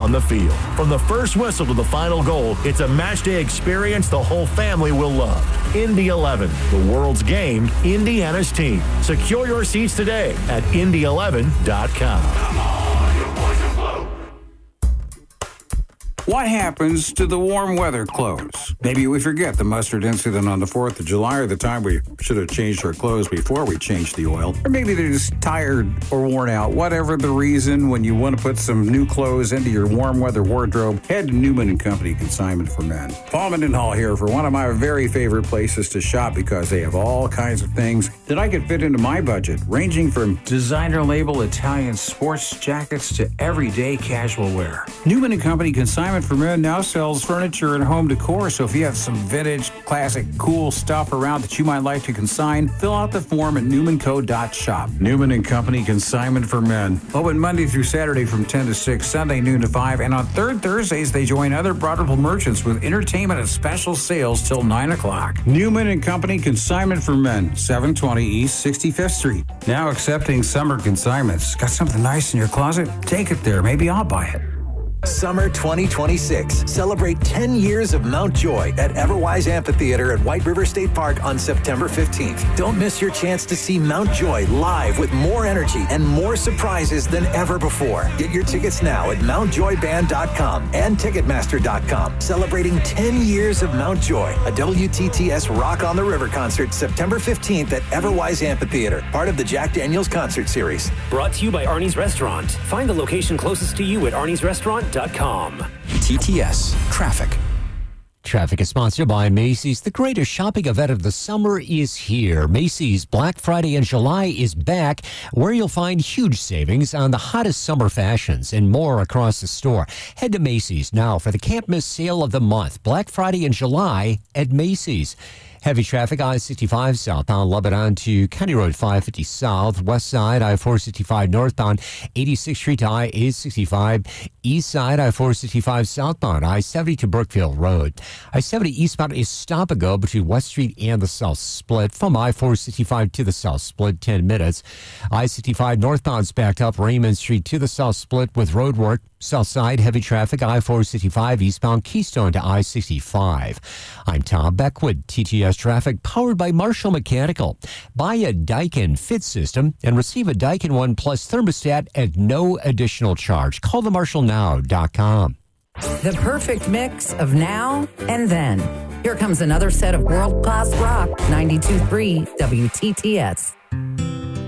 on the field. From the first whistle to the final goal, it's a matchday experience the whole family will love. Indy 11, the world's game, Indiana's team. Secure your seats today at Indy11.com. What happens to the warm weather clothes? Maybe we forget the mustard incident on the 4th of July or the time we should have changed our clothes before we changed the oil. Or maybe they're just tired or worn out. Whatever the reason, when you want to put some new clothes into your warm weather wardrobe, head to Newman & Company Consignment for Men. Paul Mendenhall here for one of my very favorite places to shop because they have all kinds of things that I could fit into my budget, ranging from designer label Italian sports jackets to everyday casual wear. Newman & Company Consignment for Men now sells furniture and home decor, so if you have some vintage, classic, cool stuff around that you might like to consign, fill out the form at newmanco.shop. Newman & Company Consignment for Men. Open Monday through Saturday from 10 to 6, Sunday noon to 5, and on third Thursdays they join other Broderville merchants with entertainment and special sales till 9 o'clock. Newman & Company Consignment for Men, 720 East 65th Street. Now accepting summer consignments. Got something nice in your closet? Take it there. Maybe I'll buy it. Summer 2026. Celebrate 10 years of Mount Joy at Everwise Amphitheater at White River State Park on September 15th. Don't miss your chance to see Mount Joy live with more energy and more surprises than ever before. Get your tickets now at mountjoyband.com and ticketmaster.com. Celebrating 10 years of Mount Joy, a WTTS Rock on the River concert September 15th at Everwise Amphitheater, part of the Jack Daniels Concert Series. Brought to you by Arnie's Restaurant. Find the location closest to you at arniesrestaurant.com. TTS Traffic. Traffic is sponsored by Macy's. The greatest shopping event of the summer is here. Macy's Black Friday in July is back, where you'll find huge savings on the hottest summer fashions and more across the store. Head to Macy's now for the can't miss sale of the month. Black Friday in July at Macy's. Heavy traffic, I-65 southbound Lebanon to County Road 550 south, west side, I-465 northbound, 86th Street to I-865, east side, I-465 southbound, I-70 to Brookfield Road. I-70 eastbound is stop and go between West Street and the South Split. From I-465 to the South Split, 10 minutes. I-65 northbound's backed up Raymond Street to the South Split with road work. South side, heavy traffic, I-465 eastbound Keystone to I-65. I'm Tom Beckwith, TTS Traffic, powered by Marshall Mechanical. Buy a Daikin Fit System and receive a Daikin One Plus thermostat at no additional charge. Call themarshallnow.com. The perfect mix of now and then. Here comes another set of world-class rock, 92.3 WTTS.